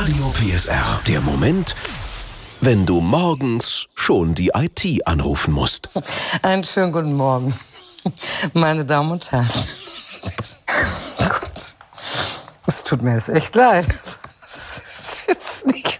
Radio PSR. Der Moment, wenn du morgens schon die IT anrufen musst. Einen schönen guten Morgen, meine Damen und Herren. Oh Gott, das tut mir jetzt echt leid. Das ist jetzt nicht